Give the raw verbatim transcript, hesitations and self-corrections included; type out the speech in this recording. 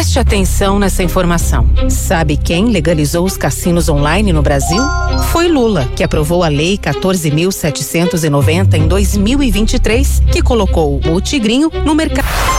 Preste atenção nessa informação. Sabe quem legalizou os cassinos online no Brasil? Foi Lula, que aprovou a Lei quatorze mil setecentos e noventa em dois mil e vinte e três, que colocou o Tigrinho no mercado.